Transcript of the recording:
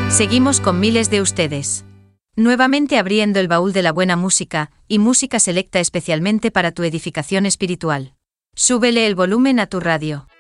Seguimos con miles de ustedes. Nuevamente abriendo el baúl de la buena música, y música selecta especialmente para tu edificación espiritual. Súbele el volumen a tu radio.